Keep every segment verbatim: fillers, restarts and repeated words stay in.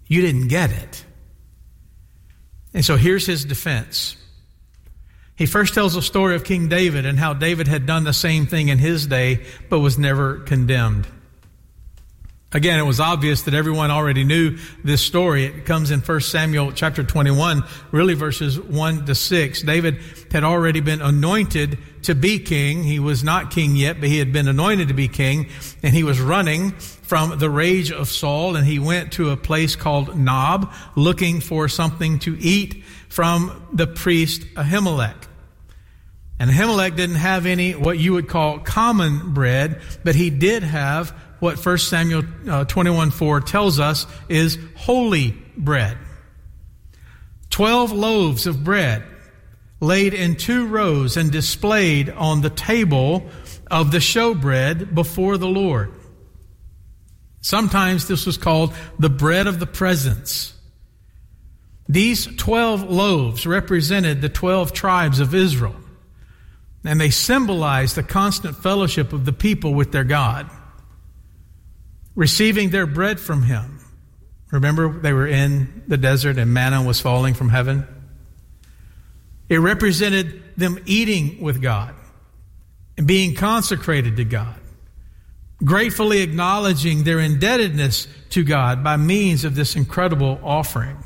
You didn't get it. And so here's his defense. He first tells the story of King David and how David had done the same thing in his day, but was never condemned. Again, it was obvious that everyone already knew this story. It comes in First Samuel chapter twenty-one, really verses one to six. David had already been anointed to be king. He was not king yet, but he had been anointed to be king. And he was running from the rage of Saul, and he went to a place called Nob, looking for something to eat from the priest Ahimelech. And Ahimelech didn't have any what you would call common bread, but he did have what First Samuel uh, twenty-one four tells us is holy bread. Twelve loaves of bread laid in two rows and displayed on the table of the showbread before the Lord. Sometimes this was called the bread of the presence. These twelve loaves represented the twelve tribes of Israel, and they symbolized the constant fellowship of the people with their God, receiving their bread from Him. Remember, they were in the desert and manna was falling from heaven. It represented them eating with God and being consecrated to God, gratefully acknowledging their indebtedness to God by means of this incredible offering.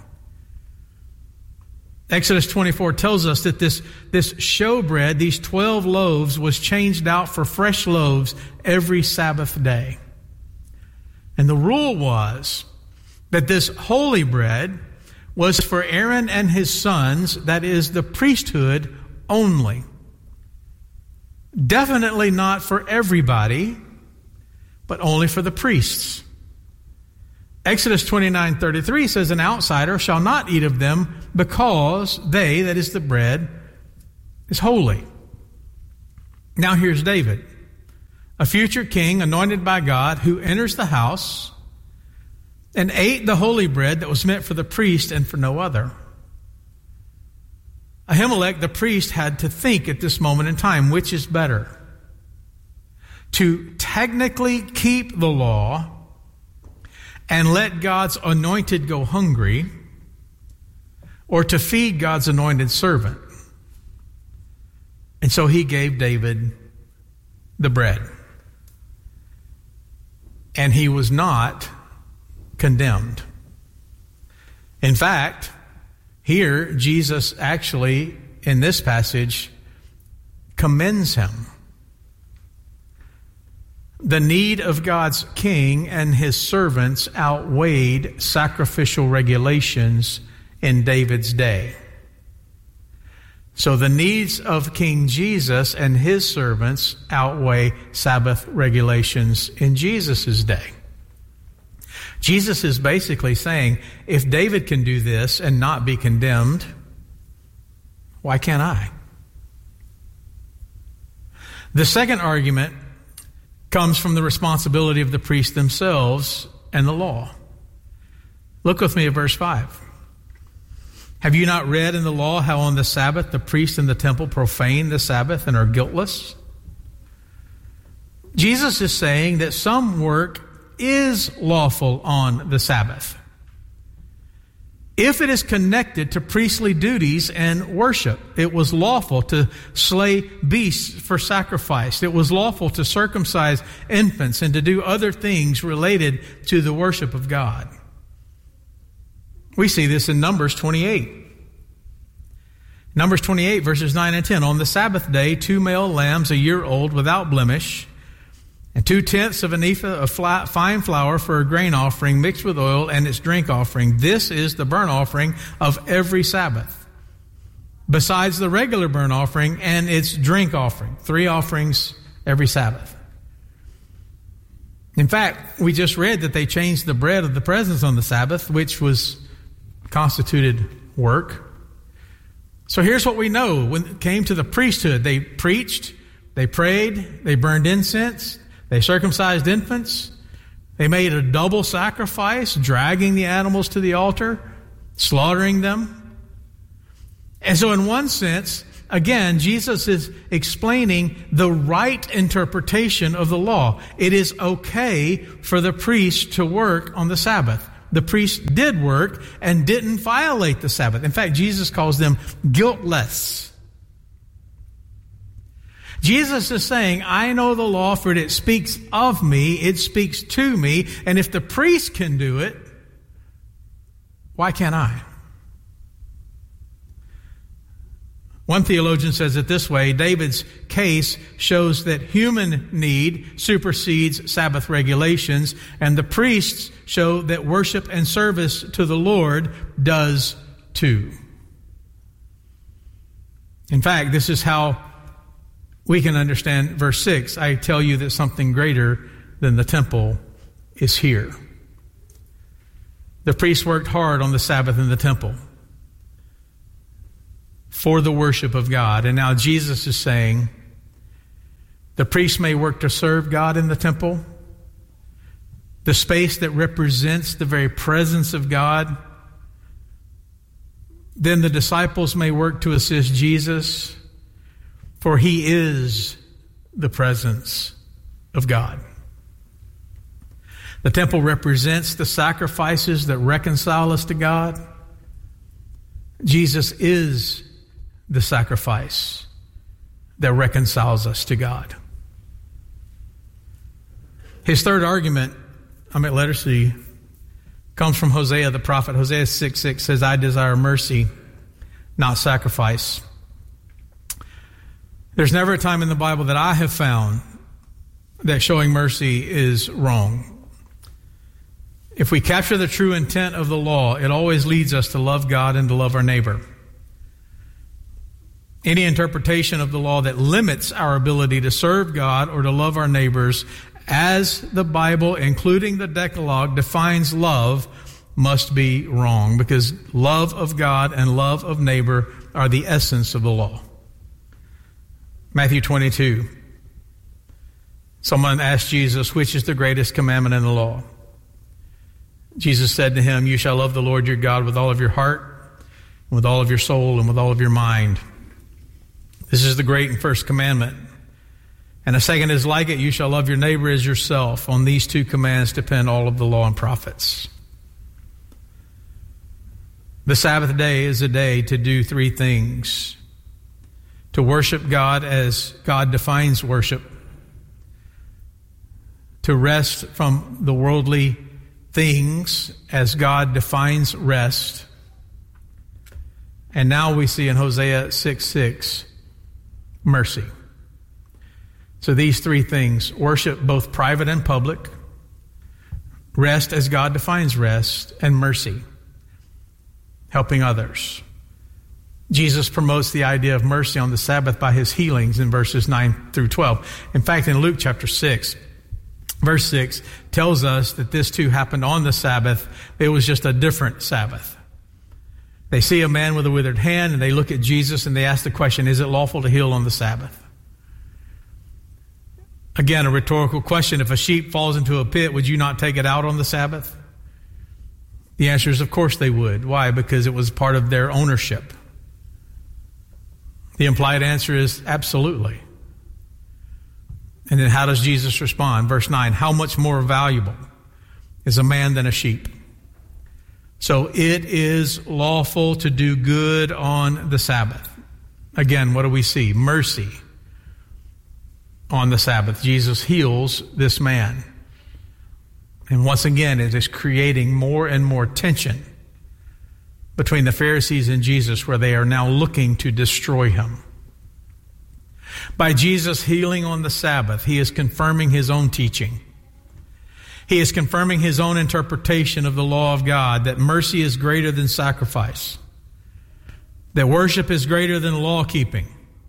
Exodus twenty-four tells us that this, this showbread, these twelve loaves, was changed out for fresh loaves every Sabbath day. And the rule was that this holy bread was for Aaron and his sons, that is the priesthood only. Definitely not for everybody, but only for the priests. Exodus twenty-nine thirty-three says, an outsider shall not eat of them because they, that is the bread, is holy. Now here's David, a future king anointed by God, who enters the house and ate the holy bread that was meant for the priest and for no other. Ahimelech, the priest, had to think at this moment in time, which is better? To technically keep the law and let God's anointed go hungry, or to feed God's anointed servant? And so he gave David the bread. And he was not condemned. In fact, here Jesus actually, in this passage, commends him. The need of God's king and his servants outweighed sacrificial regulations in David's day. So the needs of King Jesus and his servants outweigh Sabbath regulations in Jesus' day. Jesus is basically saying, if David can do this and not be condemned, why can't I? The second argument comes from the responsibility of the priests themselves and the law. Look with me at verse five. Have you not read in the law how on the Sabbath the priests in the temple profane the Sabbath and are guiltless? Jesus is saying that some work is lawful on the Sabbath if it is connected to priestly duties and worship. It was lawful to slay beasts for sacrifice. It was lawful to circumcise infants and to do other things related to the worship of God. We see this in Numbers twenty-eight. Numbers twenty-eight, verses nine and ten. On the Sabbath day, two male lambs a year old without blemish, and two-tenths of an ephah of fine flour for a grain offering mixed with oil and its drink offering. This is the burnt offering of every Sabbath, besides the regular burnt offering and its drink offering. Three offerings every Sabbath. In fact, we just read that they changed the bread of the presence on the Sabbath, which was constituted work. So here's what we know. When it came to the priesthood, they preached, they prayed, they burned incense, they circumcised infants, they made a double sacrifice, dragging the animals to the altar, slaughtering them. And so in one sense, again, Jesus is explaining the right interpretation of the law. It is okay for the priest to work on the Sabbath. The priests did work and didn't violate the Sabbath. In fact, Jesus calls them guiltless. Jesus is saying, I know the law, for it speaks of me, it speaks to me, and if the priest can do it, why can't I? One theologian says it this way: David's case shows that human need supersedes Sabbath regulations, and the priests show that worship and service to the Lord does too. In fact, this is how we can understand verse six. I tell you that something greater than the temple is here. The priests worked hard on the Sabbath in the temple for the worship of God. And now Jesus is saying, the priest may work to serve God in the temple, the space that represents the very presence of God. Then the disciples may work to assist Jesus, for he is the presence of God. The temple represents the sacrifices that reconcile us to God. Jesus is the sacrifice that reconciles us to God. His third argument, I'm at letter C, comes from Hosea the prophet. Hosea six six says, I desire mercy, not sacrifice. There's never a time in the Bible that I have found that showing mercy is wrong. If we capture the true intent of the law, it always leads us to love God and to love our neighbor. Any interpretation of the law that limits our ability to serve God or to love our neighbors, as the Bible, including the Decalogue, defines love, must be wrong, because love of God and love of neighbor are the essence of the law. Matthew twenty-two. Someone asked Jesus, which is the greatest commandment in the law? Jesus said to him, you shall love the Lord your God with all of your heart, with all of your soul, and with all of your mind. This is the great and first commandment. And a second is like it, you shall love your neighbor as yourself. On these two commands depend all of the law and prophets. The Sabbath day is a day to do three things: to worship God as God defines worship, to rest from the worldly things as God defines rest, and now we see in Hosea six six, mercy. So these three things: worship both private and public, rest as God defines rest, and mercy, helping others. Jesus promotes the idea of mercy on the Sabbath by his healings in verses nine through twelve. In fact, in Luke chapter six, verse six tells us that this too happened on the Sabbath. It was just a different Sabbath. They see a man with a withered hand, and they look at Jesus and they ask the question, is it lawful to heal on the Sabbath? Again, a rhetorical question. If a sheep falls into a pit, would you not take it out on the Sabbath? The answer is, of course they would. Why? Because it was part of their ownership. The implied answer is absolutely. And then how does Jesus respond? Verse nine, how much more valuable is a man than a sheep? So it is lawful to do good on the Sabbath. Again, what do we see? Mercy on the Sabbath. Jesus heals this man. And once again, it is creating more and more tension between the Pharisees and Jesus, where they are now looking to destroy him. By Jesus healing on the Sabbath, he is confirming his own teaching. He is confirming his own interpretation of the law of God, that mercy is greater than sacrifice, that worship is greater than law keeping,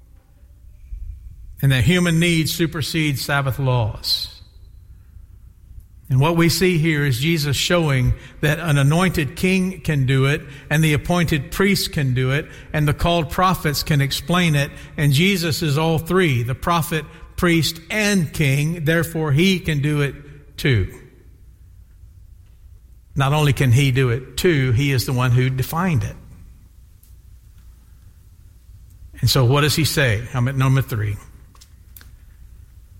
and that human needs supersede Sabbath laws. And what we see here is Jesus showing that an anointed king can do it, and the appointed priest can do it, and the called prophets can explain it, and Jesus is all three, the prophet, priest, and king. Therefore, he can do it too. Not only can he do it too, he is the one who defined it. And so what does he say? I'm at number three.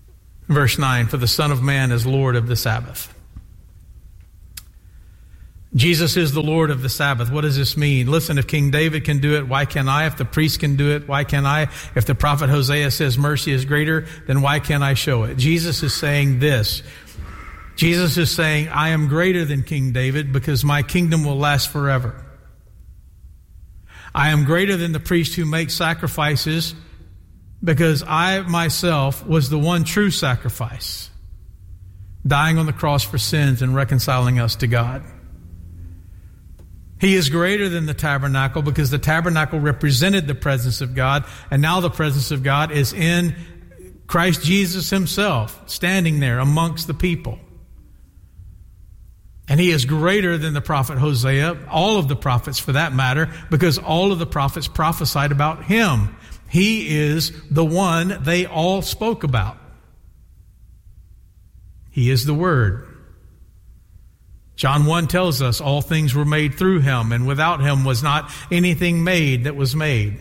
Verse nine, for the Son of Man is Lord of the Sabbath. Jesus is the Lord of the Sabbath. What does this mean? Listen, if King David can do it, why can't I? If the priest can do it, why can't I? If the prophet Hosea says mercy is greater, then why can't I show it? Jesus is saying this. Jesus is saying, I am greater than King David because my kingdom will last forever. I am greater than the priest who makes sacrifices because I myself was the one true sacrifice, dying on the cross for sins and reconciling us to God. He is greater than the tabernacle because the tabernacle represented the presence of God, and now the presence of God is in Christ Jesus himself, standing there amongst the people. And he is greater than the prophet Hosea, all of the prophets for that matter, because all of the prophets prophesied about him. He is the one they all spoke about. He is the Word. John one tells us all things were made through him, and without him was not anything made that was made.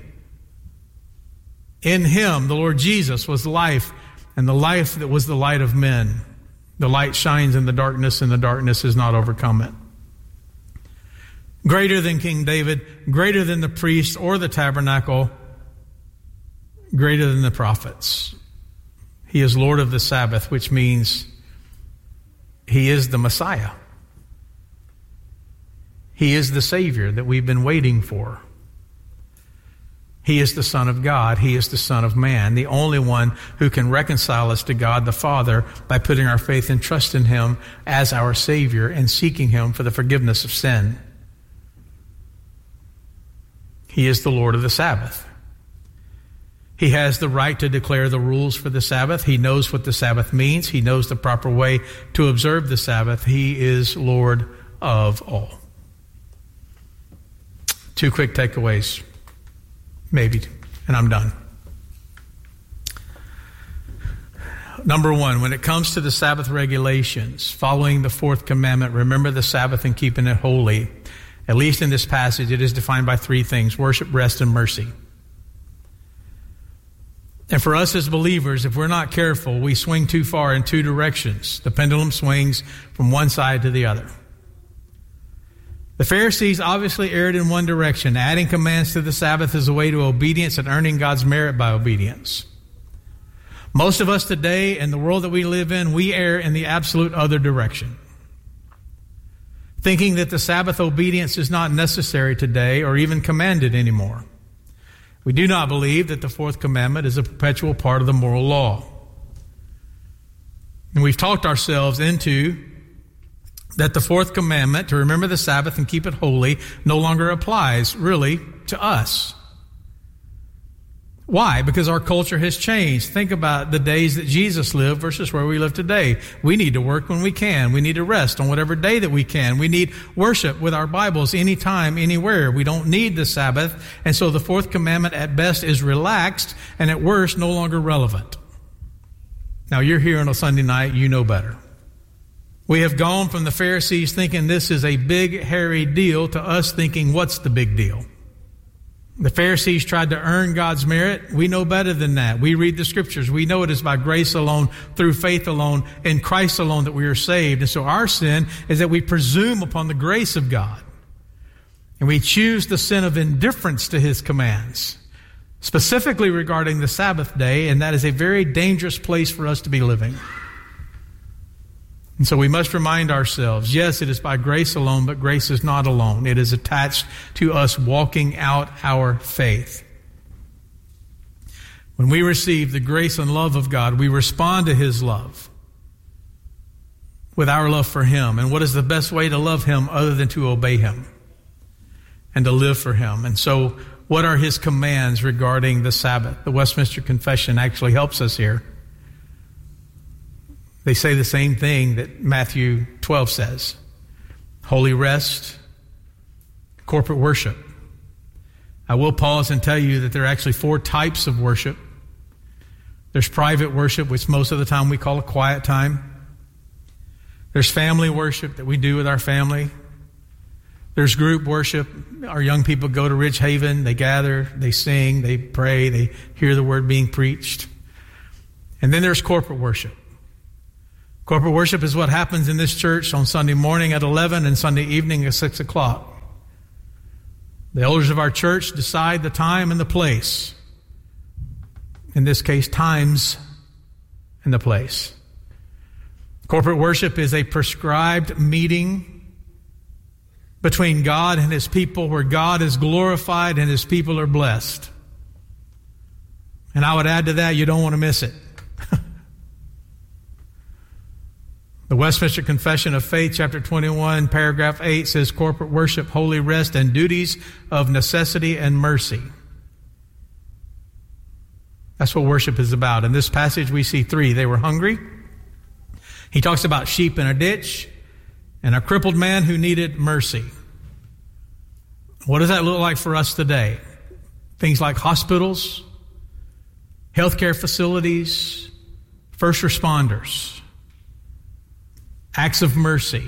In him, the Lord Jesus, was life, and the life that was the light of men. The light shines in the darkness, and the darkness has not overcome it. Greater than King David, greater than the priest or the tabernacle, greater than the prophets. He is Lord of the Sabbath, which means he is the Messiah. He is the Savior that we've been waiting for. He is the Son of God. He is the Son of Man, the only one who can reconcile us to God the Father by putting our faith and trust in him as our Savior and seeking him for the forgiveness of sin. He is the Lord of the Sabbath. He has the right to declare the rules for the Sabbath. He knows what the Sabbath means. He knows the proper way to observe the Sabbath. He is Lord of all. Two quick takeaways, maybe, and I'm done. Number one, when it comes to the Sabbath regulations, following the fourth commandment, remember the Sabbath and keeping it holy. At least in this passage, it is defined by three things: worship, rest, and mercy. And for us as believers, if we're not careful, we swing too far in two directions. The pendulum swings from one side to the other. The Pharisees obviously erred in one direction, adding commands to the Sabbath as a way to obedience and earning God's merit by obedience. Most of us today, in the world that we live in, we err in the absolute other direction, thinking that the Sabbath obedience is not necessary today or even commanded anymore. We do not believe that the fourth commandment is a perpetual part of the moral law. And we've talked ourselves into that the fourth commandment, to remember the Sabbath and keep it holy, no longer applies, really, to us. Why? Because our culture has changed. Think about the days that Jesus lived versus where we live today. We need to work when we can. We need to rest on whatever day that we can. We need worship with our Bibles anytime, anywhere. We don't need the Sabbath. And so the fourth commandment at best is relaxed and at worst no longer relevant. Now you're here on a Sunday night, you know better. We have gone from the Pharisees thinking this is a big, hairy deal to us thinking, what's the big deal? The Pharisees tried to earn God's merit. We know better than that. We read the Scriptures. We know it is by grace alone, through faith alone, in Christ alone that we are saved. And so our sin is that we presume upon the grace of God. And we choose the sin of indifference to His commands, specifically regarding the Sabbath day, and that is a very dangerous place for us to be living. And so we must remind ourselves, yes, it is by grace alone, but grace is not alone. It is attached to us walking out our faith. When we receive the grace and love of God, we respond to His love with our love for Him. And what is the best way to love Him other than to obey Him and to live for Him? And so what are His commands regarding the Sabbath? The Westminster Confession actually helps us here. They say the same thing that Matthew twelve says. Holy rest, corporate worship. I will pause and tell you that there are actually four types of worship. There's private worship, which most of the time we call a quiet time. There's family worship that we do with our family. There's group worship. Our young people go to Ridge Haven. They gather, they sing, they pray, they hear the word being preached. And then there's corporate worship. Corporate worship is what happens in this church on Sunday morning at eleven and Sunday evening at six o'clock. The elders of our church decide the time and the place. In this case, times and the place. Corporate worship is a prescribed meeting between God and His people where God is glorified and His people are blessed. And I would add to that, you don't want to miss it. The Westminster Confession of Faith, chapter twenty-one, paragraph eight says, corporate worship, holy rest, and duties of necessity and mercy. That's what worship is about. In this passage, we see three. They were hungry. He talks about sheep in a ditch and a crippled man who needed mercy. What does that look like for us today? Things like hospitals, healthcare facilities, first responders. Acts of mercy.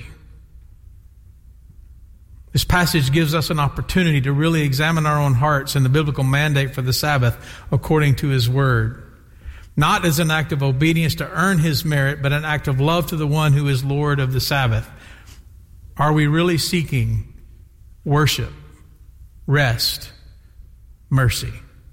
This passage gives us an opportunity to really examine our own hearts and the biblical mandate for the Sabbath according to His Word. Not as an act of obedience to earn His merit, but an act of love to the one who is Lord of the Sabbath. Are we really seeking worship, rest, mercy?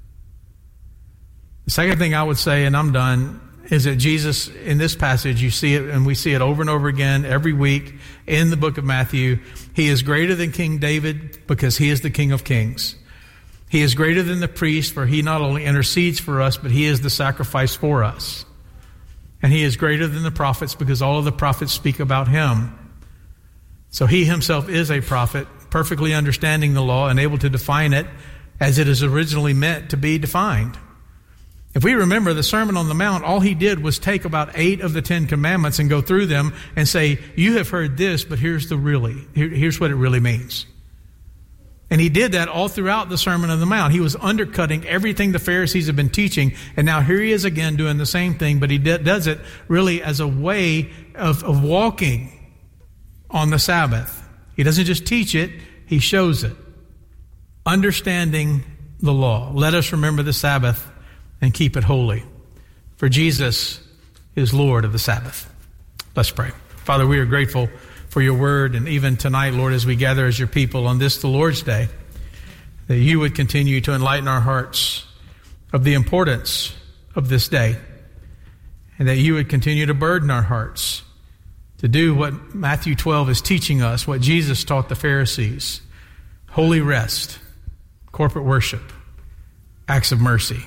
The second thing I would say, and I'm done, is that Jesus, in this passage, you see it, and we see it over and over again every week in the book of Matthew. He is greater than King David because He is the King of Kings. He is greater than the priest, for He not only intercedes for us, but He is the sacrifice for us. And He is greater than the prophets because all of the prophets speak about Him. So He Himself is a prophet, perfectly understanding the law and able to define it as it is originally meant to be defined. If we remember the Sermon on the Mount, all He did was take about eight of the Ten Commandments and go through them and say, you have heard this, but here's the really, here, here's what it really means. And He did that all throughout the Sermon on the Mount. He was undercutting everything the Pharisees have been teaching, and now here He is again doing the same thing, but He d- does it really as a way of, of walking on the Sabbath. He doesn't just teach it, He shows it. Understanding the law. Let us remember the Sabbath and keep it holy. For Jesus is Lord of the Sabbath. Let's pray. Father, we are grateful for Your Word, and even tonight, Lord, as we gather as Your people on this, the Lord's Day, that You would continue to enlighten our hearts of the importance of this day, and that You would continue to burden our hearts to do what Matthew twelve is teaching us, what Jesus taught the Pharisees: holy rest, corporate worship, acts of mercy.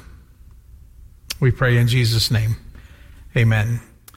We pray in Jesus' name. Amen.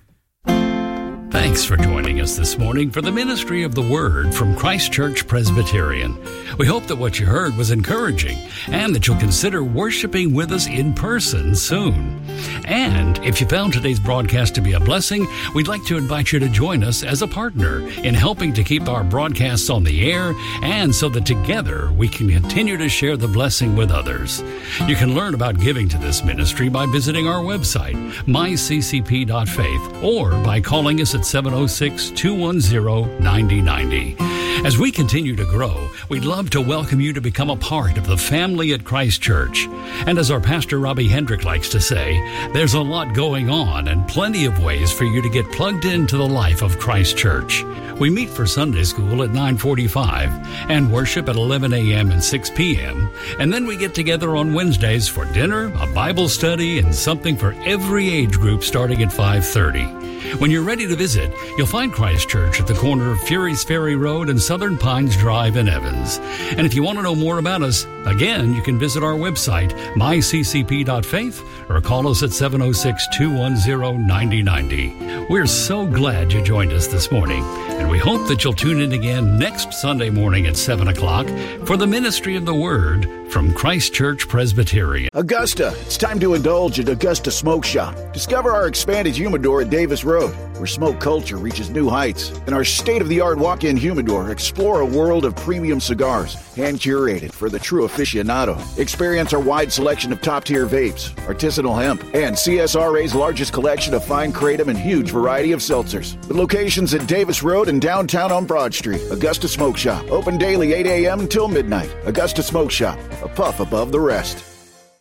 Thanks for joining us this morning for the Ministry of the Word from Christ Church Presbyterian. We hope that what you heard was encouraging and that you'll consider worshiping with us in person soon. And if you found today's broadcast to be a blessing, we'd like to invite you to join us as a partner in helping to keep our broadcasts on the air and so that together we can continue to share the blessing with others. You can learn about giving to this ministry by visiting our website, my c c p dot faith, or by calling us at seven oh six, two one zero, nine oh nine oh. As we continue to grow, we'd love to welcome you to become a part of the family at Christ Church. And as our Pastor Robbie Hendrick likes to say, there's a lot going on and plenty of ways for you to get plugged into the life of Christ Church. We meet for Sunday school at nine forty-five and worship at eleven a.m. and six p.m. And then we get together on Wednesdays for dinner, a Bible study, and something for every age group starting at five thirty. When you're ready to visit, you'll find Christ Church at the corner of Fury's Ferry Road and Southern Pines Drive in Evans. And if you want to know more about us, again, you can visit our website, my c c p dot faith, or call us at seven oh six, two one zero, nine oh nine oh. We're so glad you joined us this morning, and we hope that you'll tune in again next Sunday morning at seven o'clock for the Ministry of the Word from Christ Church Presbyterian. Augusta, it's time to indulge at Augusta Smoke Shop. Discover our expanded humidor at Davis Road, where smoke culture reaches new heights. In our state-of-the-art walk-in humidor, explore a world of premium cigars, hand-curated for the true aficionado. Experience our wide selection of top-tier vapes, artisanal hemp, and C S R A's largest collection of fine kratom and huge variety of seltzers. The locations at Davis Road and downtown on Broad Street. Augusta Smoke Shop, open daily eight a.m. until midnight. Augusta Smoke Shop, a puff above the rest.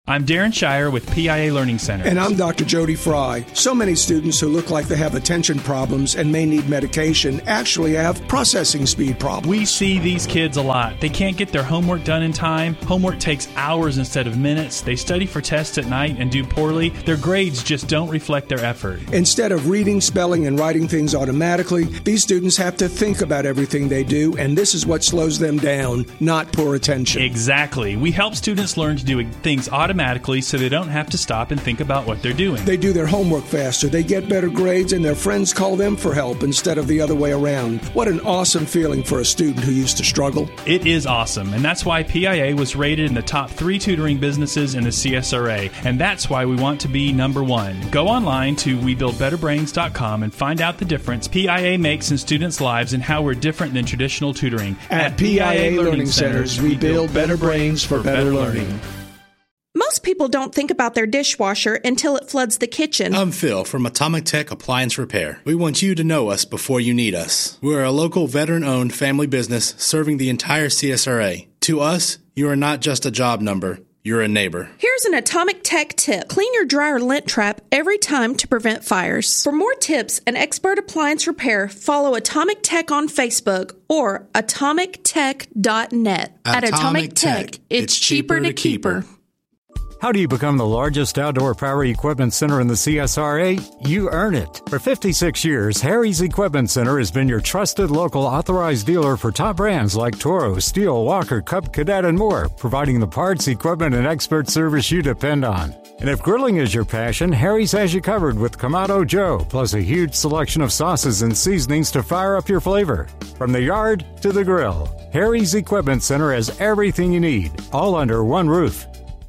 I'm Darren Shire with P I A Learning Center. And I'm Doctor Jody Fry. So many students who look like they have attention problems and may need medication actually have processing speed problems. We see these kids a lot. They can't get their homework done in time. Homework takes hours instead of minutes. They study for tests at night and do poorly. Their grades just don't reflect their effort. Instead of reading, spelling, and writing things automatically, these students have to think about everything they do, and this is what slows them down, not poor attention. Exactly. We help students learn to do things automatically so they don't have to stop and think about what they're doing. They do their homework faster, they get better grades, and their friends call them for help instead of the other way around. What an awesome feeling for a student who used to struggle. It is awesome, and that's why P I A was rated in the top three tutoring businesses in the C S R A, and that's why we want to be number one. Go online to we build better brains dot com and find out the difference P I A makes in students' lives and how we're different than traditional tutoring. At, At P I A, P I A Learning Centers, we build better brains for better learning. Most people don't think about their dishwasher until it floods the kitchen. I'm Phil from Atomic Tech Appliance Repair. We want you to know us before you need us. We're a local veteran-owned family business serving the entire C S R A. To us, you are not just a job number. You're a neighbor. Here's an Atomic Tech tip. Clean your dryer lint trap every time to prevent fires. For more tips and expert appliance repair, follow Atomic Tech on Facebook or atomic tech dot net. At Atomic Tech, it's cheaper to keep her. How do you become the largest outdoor power equipment center in the C S R A? You earn it. For fifty-six years, Harry's Equipment Center has been your trusted local authorized dealer for top brands like Toro, Steel, Walker, Cub Cadet, and more, providing the parts, equipment, and expert service you depend on. And if grilling is your passion, Harry's has you covered with Kamado Joe, plus a huge selection of sauces and seasonings to fire up your flavor. From the yard to the grill, Harry's Equipment Center has everything you need, all under one roof.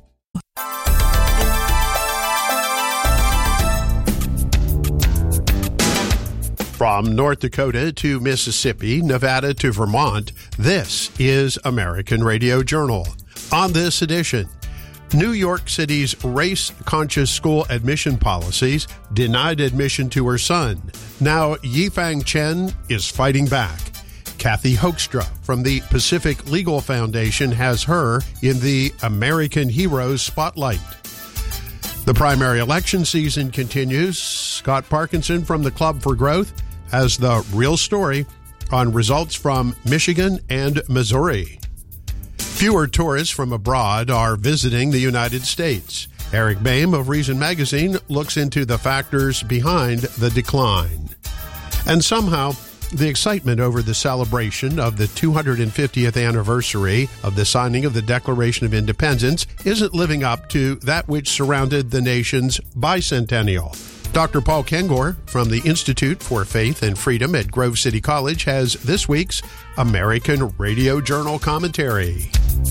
From North Dakota to Mississippi, Nevada to Vermont, this is American Radio Journal. On this edition, New York City's race-conscious school admission policies denied admission to her son. Now Yifeng Chen is fighting back. Kathy Hoekstra from the Pacific Legal Foundation has her in the American Heroes Spotlight. The primary election season continues. Scott Parkinson from the Club for Growth has the real story on results from Michigan and Missouri. Fewer tourists from abroad are visiting the United States. Eric Boehm of Reason Magazine looks into the factors behind the decline. And somehow, the excitement over the celebration of the two hundred fiftieth anniversary of the signing of the Declaration of Independence isn't living up to that which surrounded the nation's bicentennial. Doctor Paul Kengor from the Institute for Faith and Freedom at Grove City College has this week's American Radio Journal commentary.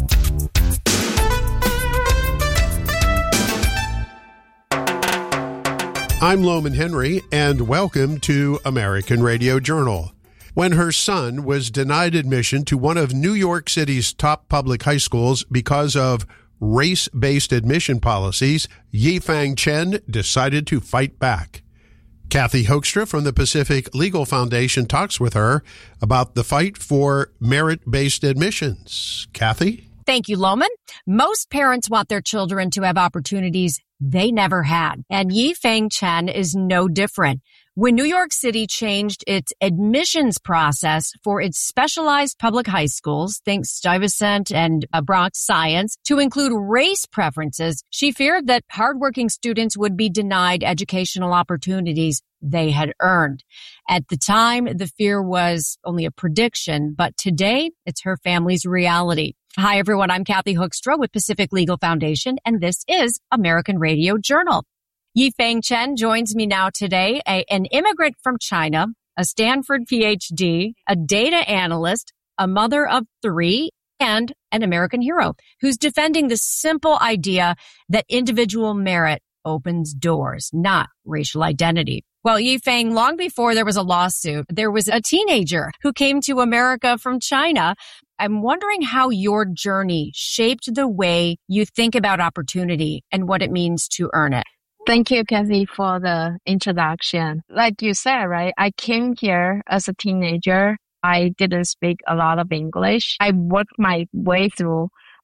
I'm Loman Henry, and welcome to American Radio Journal. When her son was denied admission to one of New York City's top public high schools because of race-based admission policies, Yifeng Chen decided to fight back. Kathy Hoekstra from the Pacific Legal Foundation talks with her about the fight for merit-based admissions. Kathy? Thank you, Loman. Most parents want their children to have opportunities they never had, and Yifeng Chen is no different. When New York City changed its admissions process for its specialized public high schools, think Stuyvesant and uh, Bronx Science, to include race preferences, she feared that hardworking students would be denied educational opportunities they had earned. At the time, the fear was only a prediction, but today it's her family's reality. Hi, everyone. I'm Kathy Hoekstra with Pacific Legal Foundation, and this is American Radio Journal. Yifeng Chen joins me now today, a, an immigrant from China, a Stanford P H D, a data analyst, a mother of three, and an American hero who's defending the simple idea that individual merit opens doors, not racial identity. Well, Yifeng, long before there was a lawsuit, there was a teenager who came to America from China. I'm wondering how your journey shaped the way you think about opportunity and what it means to earn it. Thank you, Kathy, for the introduction. Like you said, right, I came here as a teenager. I didn't speak a lot of English. I worked my way through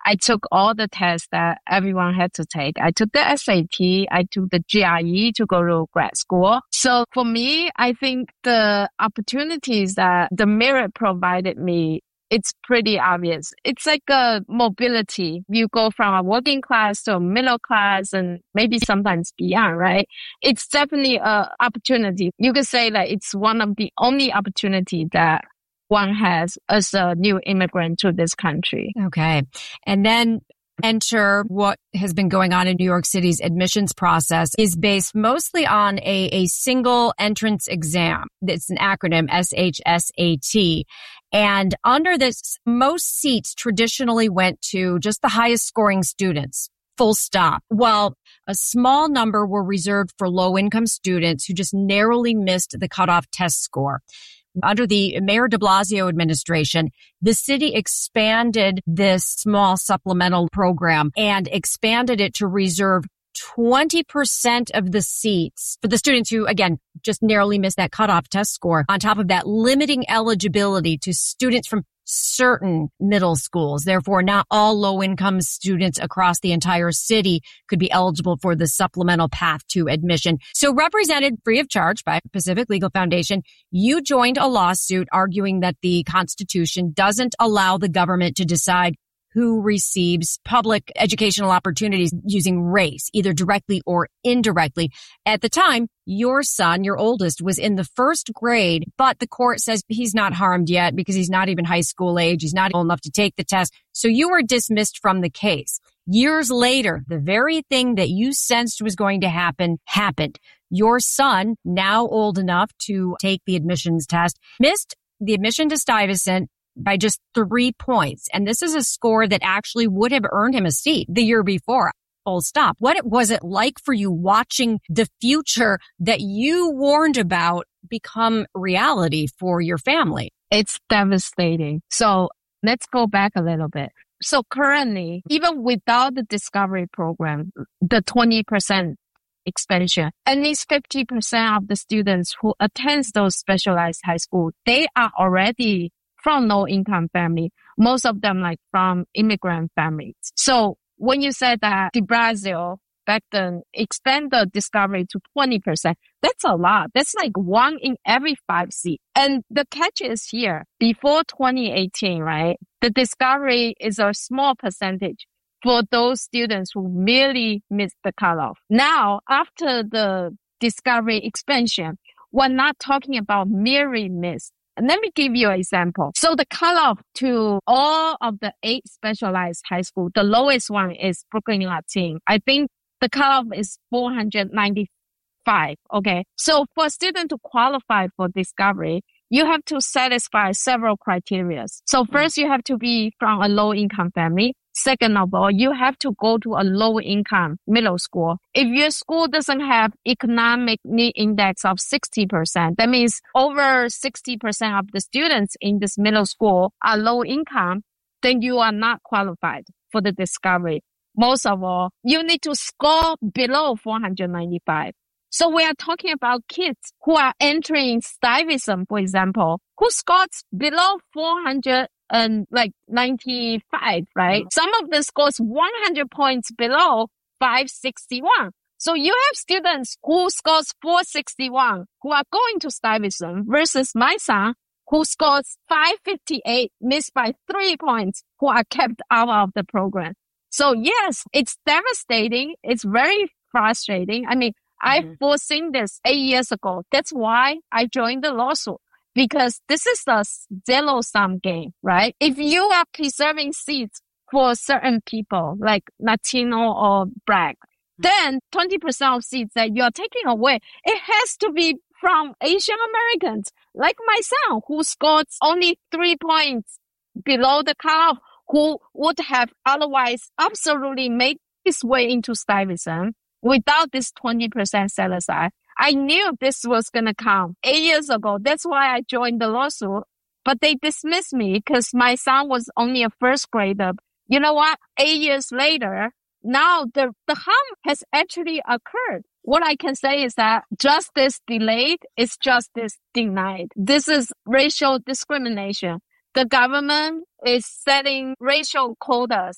I took all the tests that everyone had to take. I took the S A T, I took the G R E to go to grad school. So for me, I think the opportunities that the merit provided me, it's pretty obvious. It's like a mobility. You go from a working class to a middle class and maybe sometimes beyond, right? It's definitely an opportunity. You could say that it's one of the only opportunity that one has as a new immigrant to this country. Okay. And then enter what has been going on in New York City's admissions process is based mostly on a, a single entrance exam. It's an acronym, S H S A T. And under this, most seats traditionally went to just the highest scoring students, full stop. While a small number were reserved for low-income students who just narrowly missed the cutoff test score. Under the Mayor de Blasio administration, the city expanded this small supplemental program and expanded it to reserve twenty percent of the seats for the students who, again, just narrowly missed that cutoff test score. On top of that, limiting eligibility to students from certain middle schools. Therefore, not all low-income students across the entire city could be eligible for the supplemental path to admission. So represented free of charge by Pacific Legal Foundation, you joined a lawsuit arguing that the Constitution doesn't allow the government to decide who receives public educational opportunities using race, either directly or indirectly. At the time, your son, your oldest, was in the first grade, but the court says he's not harmed yet because he's not even high school age. He's not old enough to take the test. So you were dismissed from the case. Years later, the very thing that you sensed was going to happen, happened. Your son, now old enough to take the admissions test, missed the admission to Stuyvesant by just three points. And this is a score that actually would have earned him a seat the year before. Full stop. What was it like for you watching the future that you warned about become reality for your family? It's devastating. So let's go back a little bit. So currently, even without the Discovery program, the twenty percent expansion, at least fifty percent of the students who attend those specialized high schools, they are already from low-income family, most of them like from immigrant families. So when you said that de Blasio back then expand the Discovery to twenty percent, that's a lot. That's like one in every five seats. And the catch is here, before twenty eighteen, right, the Discovery is a small percentage for those students who merely missed the cutoff. Now, after the Discovery expansion, we're not talking about merely missed. And let me give you an example. So the cutoff to all of the eight specialized high schools, the lowest one is Brooklyn Latin. I think the cutoff is four hundred ninety-five. Okay. So for a student to qualify for Discovery, you have to satisfy several criteria. So first, you have to be from a low income family. Second of all, you have to go to a low income middle school. If your school doesn't have economic need index of sixty percent, that means over sixty percent of the students in this middle school are low income, then you are not qualified for the Discovery. Most of all, you need to score below four hundred ninety-five. So we are talking about kids who are entering Stuyvesant, for example, who scored below four hundred and like ninety-five, right? Some of them scores one hundred points below five sixty-one. So you have students who scores four sixty-one who are going to Stuyvesant versus my son who scores five fifty-eight, missed by three points, who are kept out of the program. So yes, it's devastating. It's very frustrating. I mean, I've mm-hmm. foreseen this eight years ago. That's why I joined the lawsuit. Because this is a zero-sum game, right? If you are preserving seats for certain people, like Latino or Black, then twenty percent of seats that you are taking away, it has to be from Asian Americans, like my son, who scored only three points below the cutoff, who would have otherwise absolutely made his way into Stuyvesant without this twenty percent set aside. I knew this was going to come eight years ago. That's why I joined the lawsuit. But they dismissed me because my son was only a first grader. You know what? Eight years later, now the, the harm has actually occurred. What I can say is that justice delayed is justice denied. This is racial discrimination. The government is setting racial quotas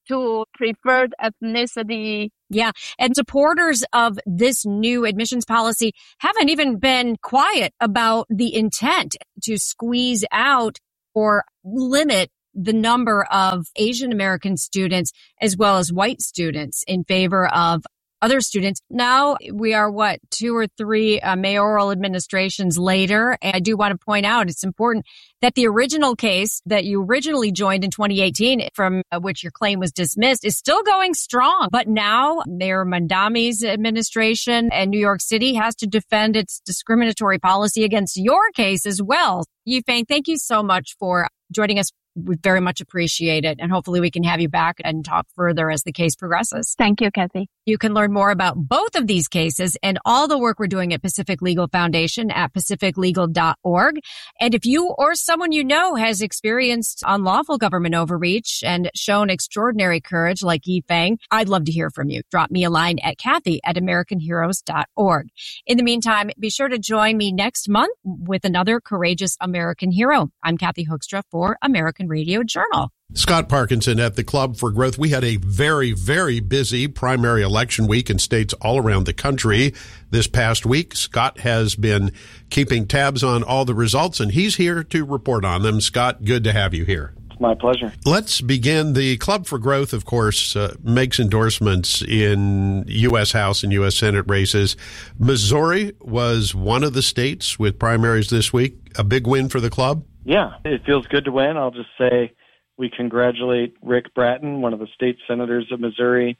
to preferred ethnicity. Yeah. And supporters of this new admissions policy haven't even been quiet about the intent to squeeze out or limit the number of Asian American students as well as white students in favor of other students. Now we are, what, two or three uh, mayoral administrations later. And I do want to point out it's important that the original case that you originally joined in twenty eighteen, from uh, which your claim was dismissed, is still going strong. But now Mayor Mandami's administration and New York City has to defend its discriminatory policy against your case as well. Yifeng, thank you so much for joining us. We very much appreciate it. And hopefully we can have you back and talk further as the case progresses. Thank you, Kathy. You can learn more about both of these cases and all the work we're doing at Pacific Legal Foundation at pacific legal dot org. And if you or someone you know has experienced unlawful government overreach and shown extraordinary courage like Yifeng, I'd love to hear from you. Drop me a line at Kathy at american heroes dot org. In the meantime, be sure to join me next month with another courageous American hero. I'm Kathy Hoekstra for American Radio Journal. Scott Parkinson at the Club for Growth. We had a very, very busy primary election week in states all around the country this past week. Scott has been keeping tabs on all the results, and he's here to report on them. Scott, good to have you here. My pleasure. Let's begin. The Club for Growth, of course, uh, makes endorsements in U S House and U S Senate races. Missouri was one of the states with primaries this week. A big win for the club? Yeah, it feels good to win. I'll just say we congratulate Rick Bratton, one of the state senators of Missouri.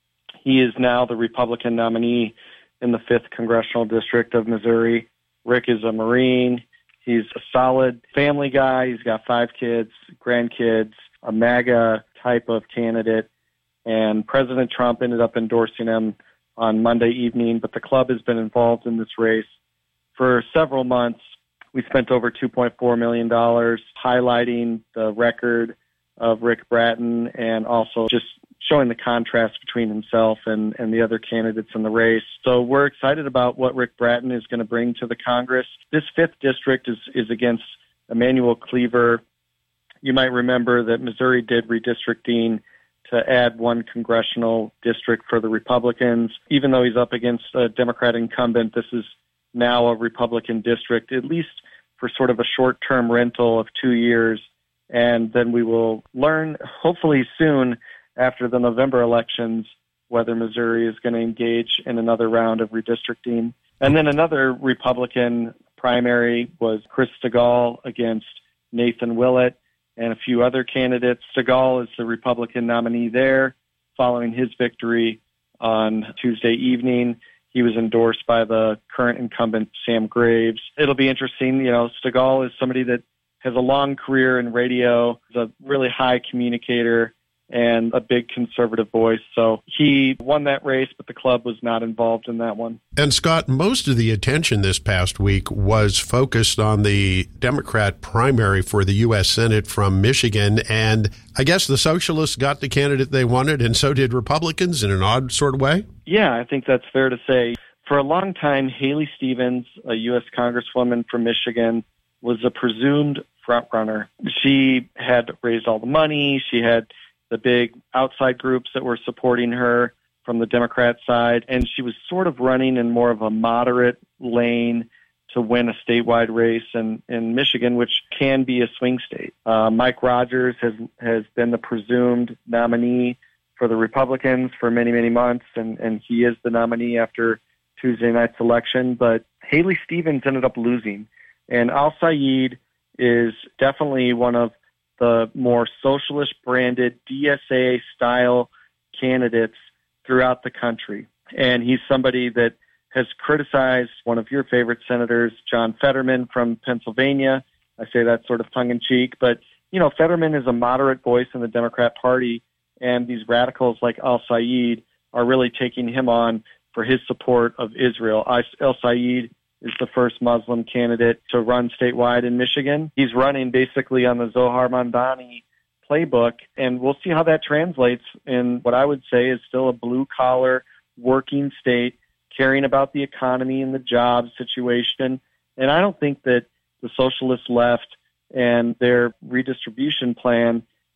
He is now the Republican nominee in the fifth Congressional District of Missouri. Rick is a Marine. He's a solid family guy. He's got five kids, grandkids, a MAGA type of candidate. And President Trump ended up endorsing him on Monday evening. But the club has been involved in this race for several months. We spent over two point four million dollars highlighting the record of Rick Bratton and also just showing the contrast between himself and, and the other candidates in the race. So we're excited about what Rick Bratton is going to bring to the Congress. This fifth district is, is against Emanuel Cleaver. You might remember that Missouri did redistricting to add one congressional district for the Republicans. Even though he's up against a Democrat incumbent, this is now a Republican district, at least for sort of a short-term rental of two years. And then we will learn, hopefully soon, after the November elections, whether Missouri is going to engage in another round of redistricting. And then another Republican primary was Chris Stigall against Nathan Willett and a few other candidates. Stigall is the Republican nominee there. Following his victory on Tuesday evening, he was endorsed by the current incumbent, Sam Graves. It'll be interesting. You know, Stigall is somebody that has a long career in radio, is a really high communicator, and a big conservative voice. So he won that race, but the club was not involved in that one. And Scott, most of the attention this past week was focused on the Democrat primary for the U S Senate from Michigan. And I guess the socialists got the candidate they wanted, and so did Republicans in an odd sort of way? Yeah, I think that's fair to say. For a long time, Haley Stevens, a U S congresswoman from Michigan, was a presumed frontrunner. She had raised all the money. She had the big outside groups that were supporting her from the Democrat side, and she was sort of running in more of a moderate lane to win a statewide race in, in Michigan, which can be a swing state. Uh, Mike Rogers has, has been the presumed nominee for the Republicans for many, many months, and, and he is the nominee after Tuesday night's election, but Haley Stevens ended up losing. And Al Sayed is definitely one of the more socialist-branded D S A-style candidates throughout the country. And he's somebody that has criticized one of your favorite senators, John Fetterman from Pennsylvania. I say that sort of tongue-in-cheek. But, you know, Fetterman is a moderate voice in the Democrat Party, and these radicals like Al Sayed are really taking him on for his support of Israel. Al Sayed is the first Muslim candidate to run statewide in Michigan. He's running basically on the Zohar Mamdani playbook, and we'll see how that translates in what I would say is still a blue-collar working state, caring about the economy and the job situation. And I don't think that the socialist left and their redistribution plan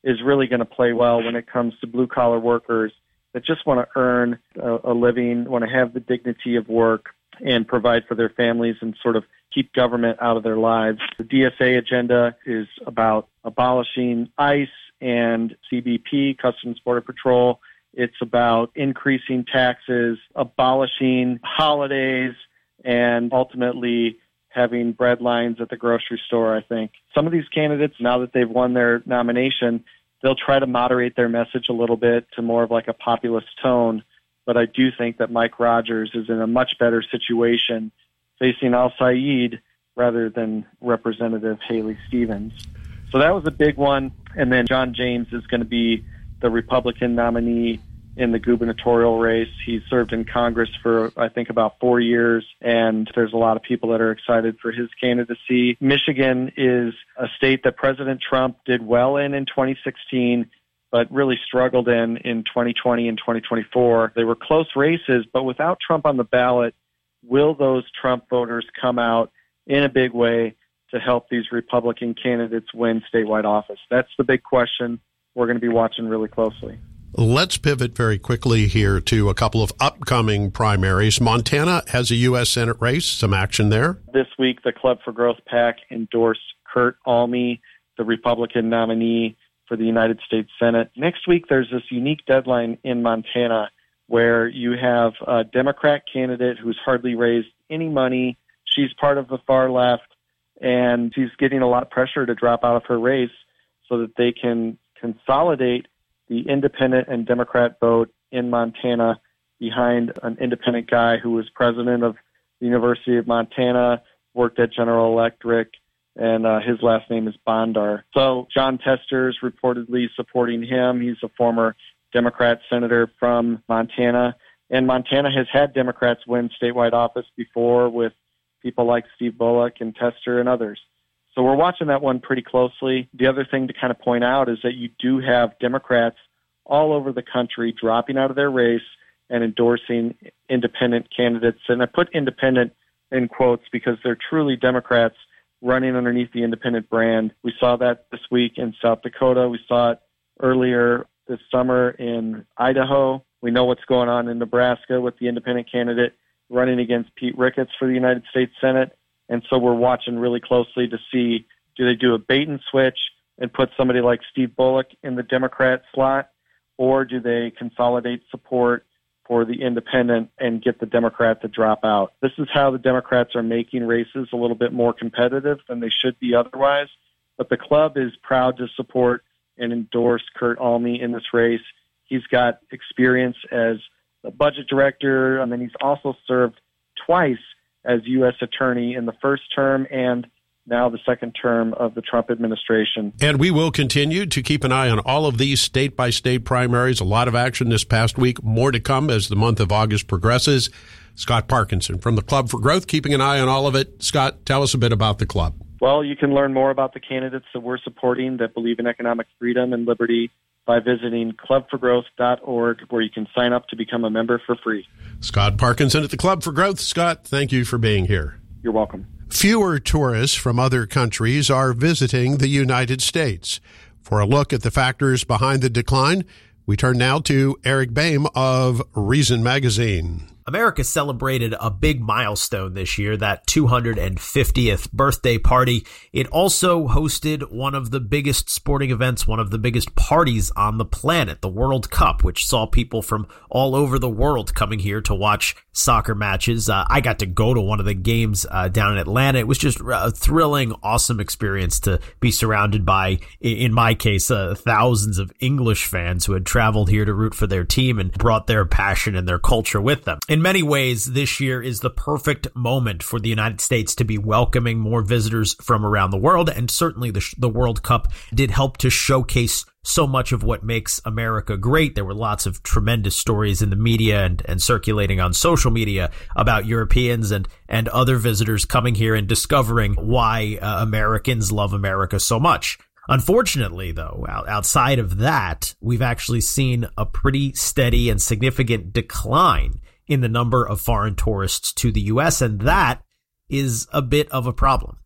is really going to play well when it comes to blue-collar workers that just want to earn a, a living, want to have the dignity of work, and provide for their families and sort of keep government out of their lives. The D S A agenda is about abolishing ICE and C B P, Customs Border Patrol. It's about increasing taxes, abolishing holidays, and ultimately having bread lines at the grocery store, I think. Some of these candidates, now that they've won their nomination, they'll try to moderate their message a little bit to more of like a populist tone. But I do think that Mike Rogers is in a much better situation facing al-Sayed rather than Representative Haley Stevens. So that was a big one. And then John James is going to be the Republican nominee in the gubernatorial race. He served in Congress for, I think, about four years, and there's a lot of people that are excited for his candidacy. Michigan is a state that President Trump did well in in twenty sixteen, but really struggled in in twenty twenty and twenty twenty-four. They were close races, but without Trump on the ballot, will those Trump voters come out in a big way to help these Republican candidates win statewide office? That's the big question we're going to be watching really closely. Let's pivot very quickly here to a couple of upcoming primaries. Montana has a U S Senate race, some action there. This week, the Club for Growth PAC endorsed Kurt Almey, the Republican nominee for the United States Senate. Next week, there's this unique deadline in Montana where you have a Democrat candidate who's hardly raised any money. She's part of the far left, and she's getting a lot of pressure to drop out of her race so that they can consolidate the independent and Democrat vote in Montana behind an independent guy who was president of the University of Montana, worked at General Electric, and uh, his last name is Bondar. So John Tester's reportedly supporting him. He's a former Democrat senator from Montana, and Montana has had Democrats win statewide office before with people like Steve Bullock and Tester and others. So we're watching that one pretty closely. The other thing to kind of point out is that you do have Democrats all over the country dropping out of their race and endorsing independent candidates. And I put independent in quotes because they're truly Democrats running underneath the independent brand. We saw that this week in South Dakota. We saw it earlier this summer in Idaho. We know what's going on in Nebraska with the independent candidate running against Pete Ricketts for the United States Senate. And so we're watching really closely to see, do they do a bait and switch and put somebody like Steve Bullock in the Democrat slot, or do they consolidate support for the independent and get the Democrat to drop out? This is how the Democrats are making races a little bit more competitive than they should be otherwise. But the club is proud to support and endorse Kurt Almey in this race. He's got experience as a budget director, and then he's also served twice as U S attorney in the first term and now the second term of the Trump administration. And we will continue to keep an eye on all of these state-by-state primaries. A lot of action this past week. More to come as the month of August progresses. Scott Parkinson from the Club for Growth, keeping an eye on all of it. Scott, tell us a bit about the club. Well, you can learn more about the candidates that we're supporting that believe in economic freedom and liberty by visiting club for growth dot org, where you can sign up to become a member for free. Scott Parkinson at the Club for Growth. Scott, thank you for being here. You're welcome. Fewer tourists from other countries are visiting the United States. For a look at the factors behind the decline, we turn now to Eric Boehm of Reason Magazine. America celebrated a big milestone this year, that two hundred fiftieth birthday party. It also hosted one of the biggest sporting events, one of the biggest parties on the planet, the World Cup, which saw people from all over the world coming here to watch soccer matches. Uh, I got to go to one of the games uh, down in Atlanta. It was just a thrilling, awesome experience to be surrounded by, in my case, uh, thousands of English fans who had traveled here to root for their team and brought their passion and their culture with them. In many ways, this year is the perfect moment for the United States to be welcoming more visitors from around the world, and certainly the, the World Cup did help to showcase so much of what makes America great. There were lots of tremendous stories in the media and, and circulating on social media about Europeans and, and other visitors coming here and discovering why uh, Americans love America so much. Unfortunately, though, outside of that, we've actually seen a pretty steady and significant decline in the number of foreign tourists to the U S, and that is a bit of a problem.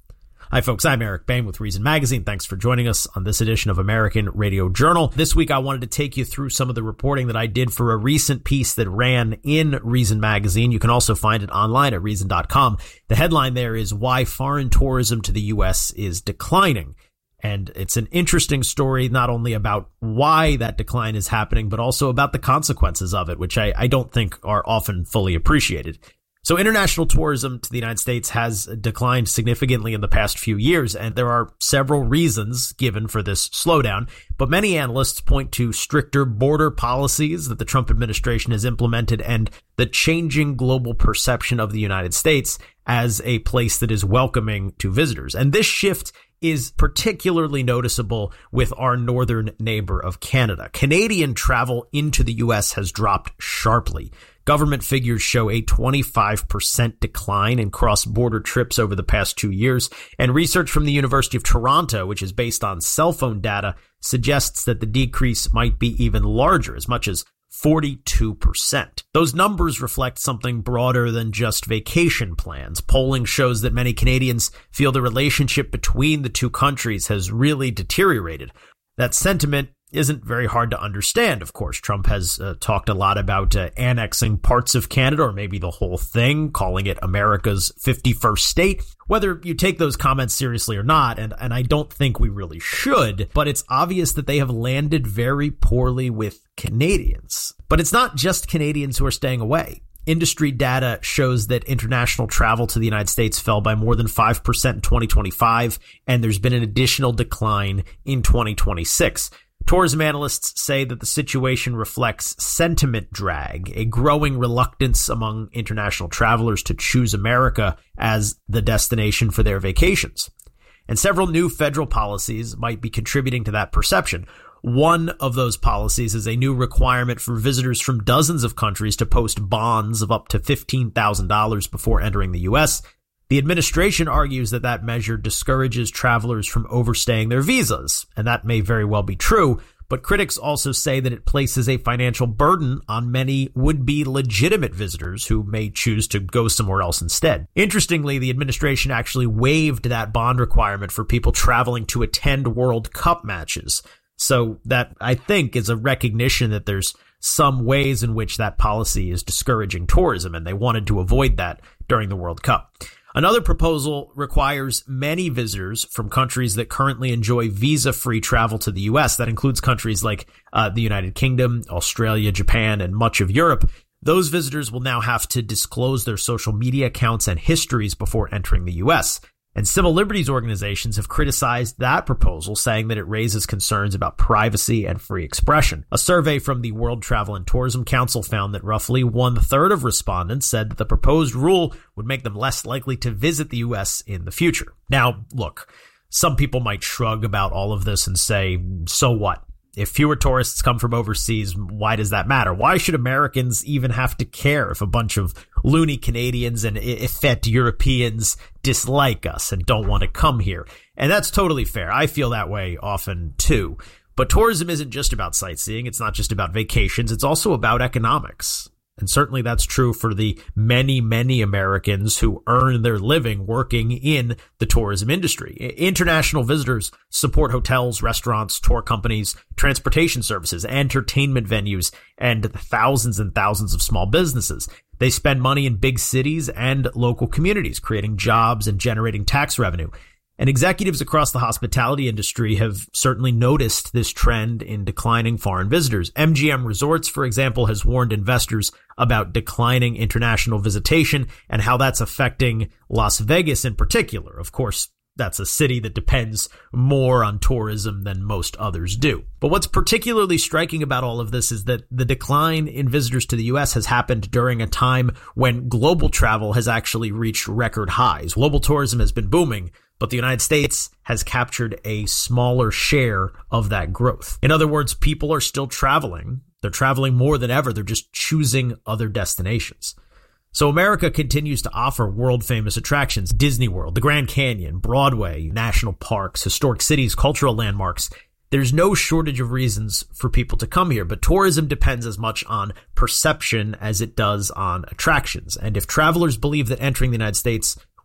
Hi, folks. I'm Eric Bain with Reason Magazine. Thanks for joining us on this edition of American Radio Journal. This week, I wanted to take you through some of the reporting that I did for a recent piece that ran in Reason Magazine. You can also find it online at reason dot com. The headline there is Why Foreign Tourism to the U S is Declining. And it's an interesting story, not only about why that decline is happening, but also about the consequences of it, which I, I don't think are often fully appreciated. So international tourism to the United States has declined significantly in the past few years, and there are several reasons given for this slowdown. But many analysts point to stricter border policies that the Trump administration has implemented and the changing global perception of the United States as a place that is welcoming to visitors. And this shift is particularly noticeable with our northern neighbor of Canada. Canadian travel into the U S has dropped sharply. Government figures show a twenty-five percent decline in cross-border trips over the past two years, and research from the University of Toronto, which is based on cell phone data, suggests that the decrease might be even larger, as much as forty-two percent. Those numbers reflect something broader than just vacation plans. Polling shows that many Canadians feel the relationship between the two countries has really deteriorated. That sentiment isn't very hard to understand, of course. Trump has uh, talked a lot about uh, annexing parts of Canada, or maybe the whole thing, calling it America's fifty-first state. Whether you take those comments seriously or not, and, and I don't think we really should, but it's obvious that they have landed very poorly with Canadians. But it's not just Canadians who are staying away. Industry data shows that international travel to the United States fell by more than five percent in twenty twenty-five, and there's been an additional decline in twenty twenty-six. Tourism analysts say that the situation reflects sentiment drag, a growing reluctance among international travelers to choose America as the destination for their vacations. And several new federal policies might be contributing to that perception. One of those policies is a new requirement for visitors from dozens of countries to post bonds of up to fifteen thousand dollars before entering the U S. The administration argues that that measure discourages travelers from overstaying their visas, and that may very well be true, but critics also say that it places a financial burden on many would-be legitimate visitors who may choose to go somewhere else instead. Interestingly, the administration actually waived that bond requirement for people traveling to attend World Cup matches. So that, I think, is a recognition that there's some ways in which that policy is discouraging tourism, and they wanted to avoid that during the World Cup. Another proposal requires many visitors from countries that currently enjoy visa-free travel to the U S. That includes countries like uh, the United Kingdom, Australia, Japan, and much of Europe. Those visitors will now have to disclose their social media accounts and histories before entering the U S. And civil liberties organizations have criticized that proposal, saying that it raises concerns about privacy and free expression. A survey from the World Travel and Tourism Council found that roughly one-third of respondents said that the proposed rule would make them less likely to visit the U S in the future. Now, look, some people might shrug about all of this and say, so what? If fewer tourists come from overseas, why does that matter? Why should Americans even have to care if a bunch of loony Canadians and effete Europeans dislike us and don't want to come here? And that's totally fair. I feel that way often too. But tourism isn't just about sightseeing. It's not just about vacations. It's also about economics. And certainly that's true for the many, many Americans who earn their living working in the tourism industry. International visitors support hotels, restaurants, tour companies, transportation services, entertainment venues, and thousands and thousands of small businesses. They spend money in big cities and local communities, creating jobs and generating tax revenue. And executives across the hospitality industry have certainly noticed this trend in declining foreign visitors. M G M Resorts, for example, has warned investors about declining international visitation and how that's affecting Las Vegas in particular. Of course, that's a city that depends more on tourism than most others do. But what's particularly striking about all of this is that the decline in visitors to the U S has happened during a time when global travel has actually reached record highs. Global tourism has been booming, but the United States has captured a smaller share of that growth. In other words, people are still traveling. They're traveling more than ever. They're just choosing other destinations. So America continues to offer world-famous attractions: Disney World, the Grand Canyon, Broadway, national parks, historic cities, cultural landmarks. There's no shortage of reasons for people to come here, but tourism depends as much on perception as it does on attractions. And if travelers believe that entering the United States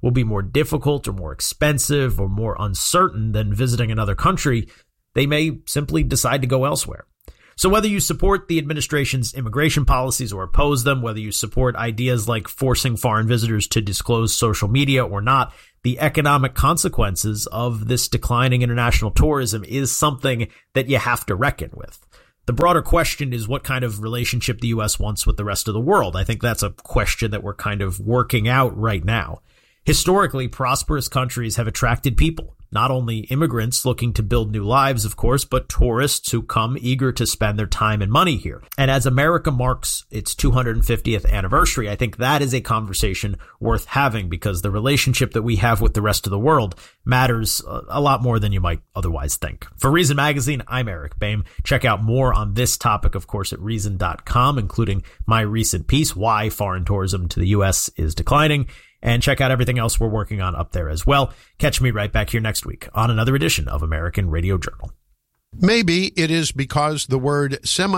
will be more difficult or more expensive or more uncertain than visiting another country, they may simply decide to go elsewhere. So whether you support the administration's immigration policies or oppose them, whether you support ideas like forcing foreign visitors to disclose social media or not, the economic consequences of this declining international tourism is something that you have to reckon with. The broader question is what kind of relationship the U S wants with the rest of the world. I think that's a question that we're kind of working out right now. Historically, prosperous countries have attracted people, not only immigrants looking to build new lives, of course, but tourists who come eager to spend their time and money here. And as America marks its two hundred fiftieth anniversary, I think that is a conversation worth having because the relationship that we have with the rest of the world matters a lot more than you might otherwise think. For Reason Magazine, I'm Eric Boehm. Check out more on this topic, of course, at reason dot com, including my recent piece, Why Foreign Tourism to the U S is Declining. And check out everything else we're working on up there as well. Catch me right back here next week on another edition of American Radio Journal. Maybe it is because the word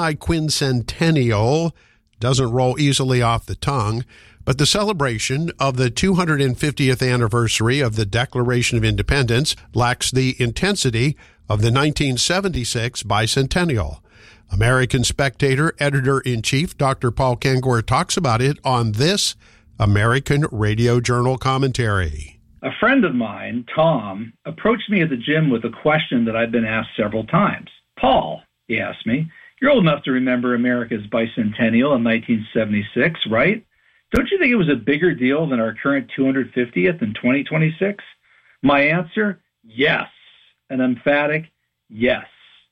semi-quincentennial doesn't roll easily off the tongue, but the celebration of the two hundred fiftieth anniversary of the Declaration of Independence lacks the intensity of the nineteen seventy-six bicentennial. American Spectator editor-in-chief Doctor Paul Kengor talks about it on this American Radio Journal commentary. A friend of mine, Tom, approached me at the gym with a question that I've been asked several times. Paul, he asked me, you're old enough to remember America's bicentennial in nineteen seventy-six, right? Don't you think it was a bigger deal than our current two hundred fiftieth in twenty twenty-six? My answer, yes. An emphatic yes.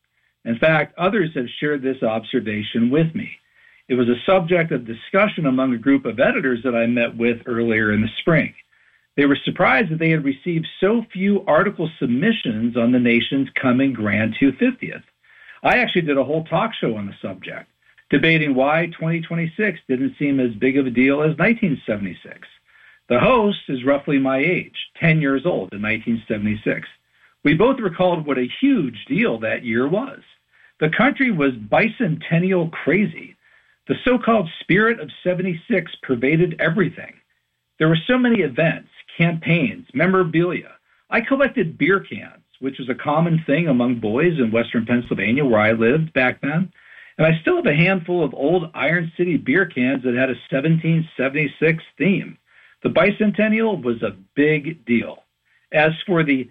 In fact, others have shared this observation with me. It was a subject of discussion among a group of editors that I met with earlier in the spring. They were surprised that they had received so few article submissions on the nation's coming grand two hundred fiftieth. I actually did a whole talk show on the subject, debating why twenty twenty-six didn't seem as big of a deal as nineteen seventy-six. The host is roughly my age, ten years old in nineteen seventy-six. We both recalled what a huge deal that year was. The country was bicentennial crazy. The so-called spirit of seventy-six pervaded everything. There were so many events, campaigns, memorabilia. I collected beer cans, which was a common thing among boys in western Pennsylvania where I lived back then. And I still have a handful of old Iron City beer cans that had a seventeen seventy-six theme. The bicentennial was a big deal. As for the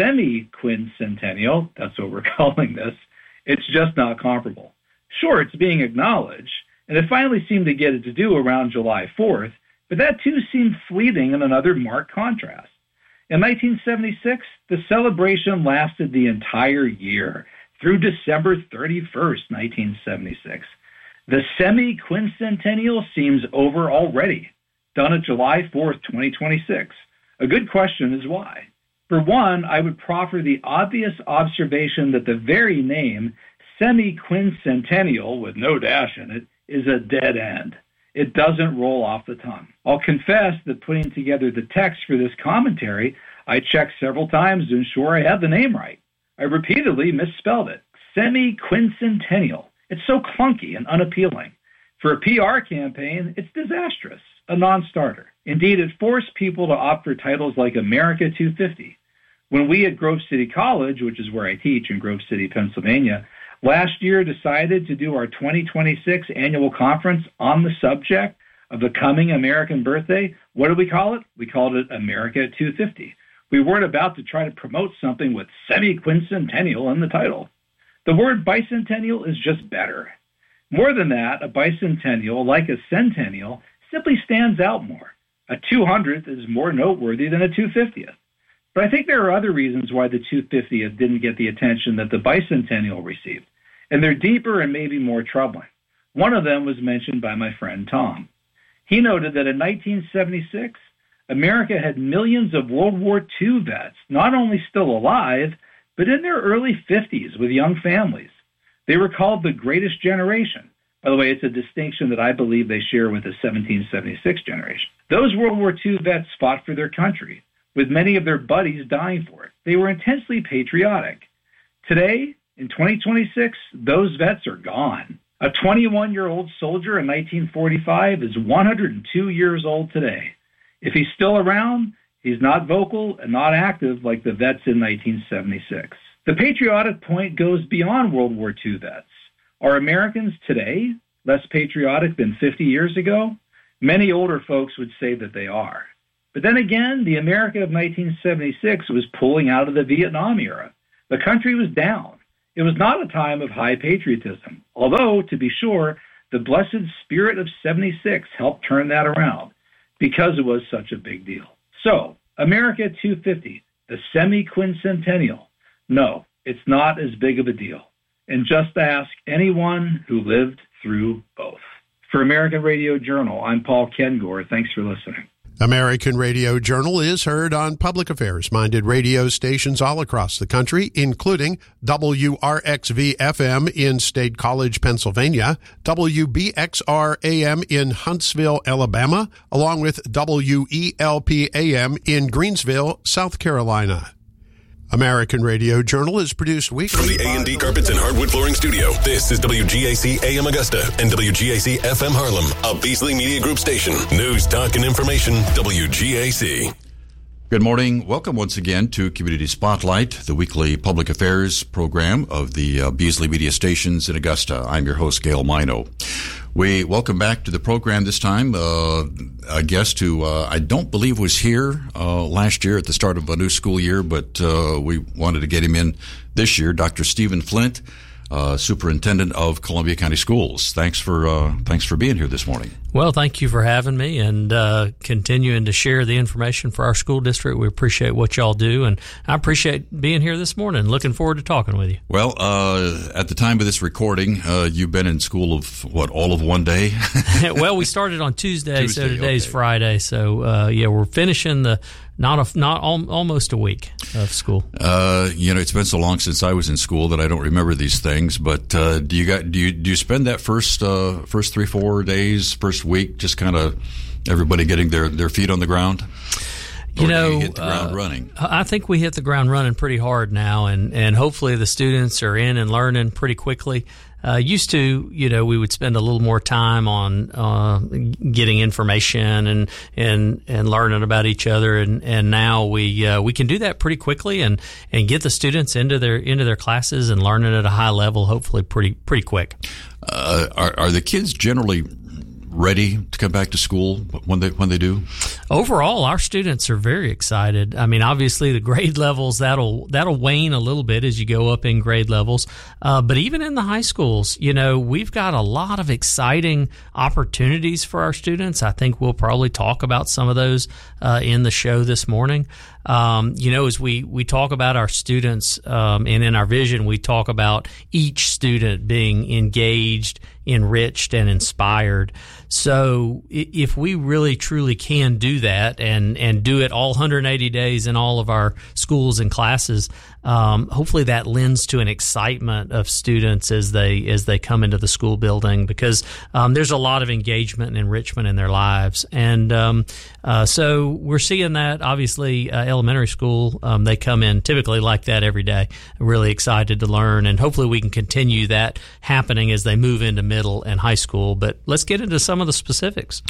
semi-quincentennial, that's what we're calling this, it's just not comparable. Sure, it's being acknowledged, and it finally seemed to get its due around July fourth, but that too seemed fleeting in another marked contrast. In nineteen seventy-six, the celebration lasted the entire year, through December thirty-first, nineteen seventy-six. The semi-quincentennial seems over already, done at July fourth, twenty twenty-six. A good question is why. For one, I would proffer the obvious observation that the very name semi-quincentennial, with no dash in it, is a dead end. It doesn't roll off the tongue. I'll confess that putting together the text for this commentary, I checked several times to ensure I had the name right. I repeatedly misspelled it. Semi-quincentennial. It's so clunky and unappealing. For a P R campaign, it's disastrous, a non-starter. Indeed, it forced people to opt for titles like America two hundred fifty. When we at Grove City College, which is where I teach in Grove City, Pennsylvania, last year decided to do our twenty twenty-six annual conference on the subject of the coming American birthday, what did we call it? We called it America two hundred fifty. We weren't about to try to promote something with semi-quincentennial in the title. The word bicentennial is just better. More than that, a bicentennial, like a centennial, simply stands out more. A two hundredth is more noteworthy than a two hundred fiftieth. But I think there are other reasons why the two hundred fiftieth didn't get the attention that the bicentennial received, and they're deeper and maybe more troubling. One of them was mentioned by my friend Tom. He noted that in nineteen seventy-six, America had millions of World War Two vets, not only still alive, but in their early fifties with young families. They were called the greatest generation. By the way, it's a distinction that I believe they share with the seventeen seventy-six generation. Those World War Two vets fought for their country, with many of their buddies dying for it. They were intensely patriotic. Today, in twenty twenty-six, those vets are gone. A twenty-one-year-old soldier in nineteen forty-five is one hundred two years old today. If he's still around, He's not vocal and not active like the vets in nineteen seventy-six. The patriotic point goes beyond World War Two vets. Are Americans today less patriotic than fifty years ago? Many older folks would say that they are. But then again, the America of nineteen seventy-six was pulling out of the Vietnam era. The country was down. It was not a time of high patriotism, although, to be sure, the blessed spirit of seventy-six helped turn that around because it was such a big deal. So, America two fifty, the semi-quincentennial. No, it's not as big of a deal. And just ask anyone who lived through both. For American Radio Journal, I'm Paul Kengor. Thanks for listening. American Radio Journal is heard on public affairs-minded radio stations all across the country, including W R X V F M in State College, Pennsylvania, W B X R A M in Huntsville, Alabama, along with W E L P A M in Greensville, South Carolina. American Radio Journal is produced weekly. From the A and D Carpets and Hardwood Flooring Studio, this is W G A C A M Augusta and W G A C F M Harlem, a Beasley Media Group station. News, talk, and information, W G A C. Good morning. Welcome once again to Community Spotlight, the weekly public affairs program of the uh, Beasley Media Stations in Augusta. I'm your host, Gail Mino. We welcome back to the program this time uh, a guest who uh, I don't believe was here uh, last year at the start of a new school year, but uh, we wanted to get him in this year, Doctor Stephen Flint, uh, Superintendent of Columbia County Schools. Thanks for uh, thanks for being here this morning. Well, thank you for having me and uh, continuing to share the information for our school district. We appreciate what y'all do, and I appreciate being here this morning. Looking forward to talking with you. Well, uh, at the time of this recording, uh, you've been in school of, what, all of one day? Well, we started on Tuesday, Tuesday so today's okay. Friday. So, uh, yeah, we're finishing the not a, not al- almost a week of school. Uh, you know, it's been so long since I was in school that I don't remember these things. But uh, do you got do you do you spend that first uh, first three four days first week just kind of everybody getting their, their feet on the ground? You or know, do you hit the ground uh, running? I think we hit the ground running pretty hard now, and, and hopefully the students are in and learning pretty quickly. Uh, used to, you know, we would spend a little more time on uh, getting information and, and and learning about each other, and, and now we uh, we can do that pretty quickly and, and get the students into their into their classes and learning at a high level, hopefully pretty pretty quick. Uh, are are the kids generally ready to come back to school when they when they do? Overall, our students are very excited. I mean, obviously the grade levels, that'll that'll wane a little bit as you go up in grade levels. Uh, but even in the high schools, you know, we've got a lot of exciting opportunities for our students. I think we'll probably talk about some of those uh, in the show this morning. Um, you know, as we, we talk about our students, um, and in our vision, we talk about each student being engaged, enriched, and inspired. So if we really truly can do that and, and do it all one hundred eighty days in all of our schools and classes, um, hopefully that lends to an excitement of students as they as they come into the school building, because um, there's a lot of engagement and enrichment in their lives. And um, uh, so we're seeing that, obviously, uh, elementary school, um, they come in typically like that every day, really excited to learn, and hopefully we can continue that happening as they move into middle and high school. But let's get into some of the specifics.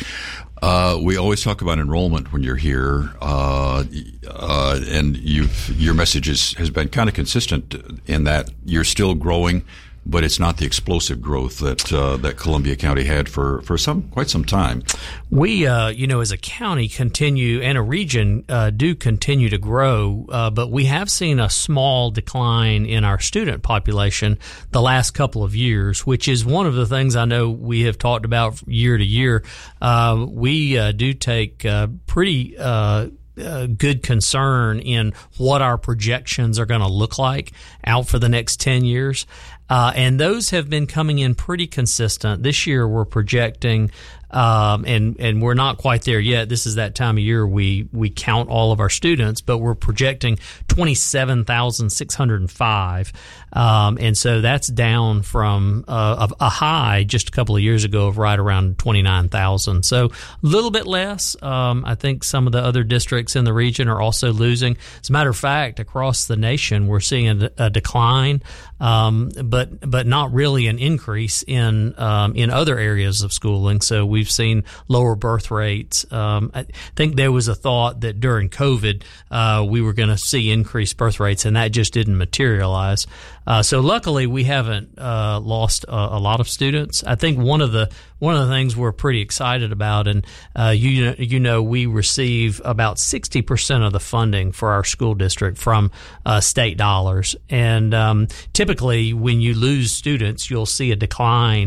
Uh, we always talk about enrollment when you're here, uh, uh, and you've, your message is, has been kind of consistent in that you're still growing, but it's not the explosive growth that uh, that Columbia County had for, for some quite some time. We, uh, you know, as a county continue and a region uh, do continue to grow, uh, but we have seen a small decline in our student population the last couple of years, which is one of the things I know we have talked about year to year. Uh, we uh, do take uh, pretty uh Uh, good concern in what our projections are going to look like out for the next ten years. Uh, and those have been coming in pretty consistent. This year we're projecting, um, and, and we're not quite there yet. This is that time of year we, we count all of our students, but we're projecting twenty-seven thousand six hundred five. Um, and so that's down from uh, a, a high just a couple of years ago of right around twenty-nine thousand. So a little bit less. Um, I think some of the other districts in the region are also losing. As a matter of fact, across the nation, we're seeing a, a decline. Um, but but but not really an increase in um, in other areas of schooling. So we've seen lower birth rates. Um, I think there was a thought that during COVID uh, we were going to see increased birth rates, and that just didn't materialize. Uh, so luckily, we haven't uh, lost a, a lot of students. I think one of the one of the things we're pretty excited about, and uh, you you know, we receive about sixty percent of the funding for our school district from uh, state dollars, and um, typically when you lose students, you'll see a decline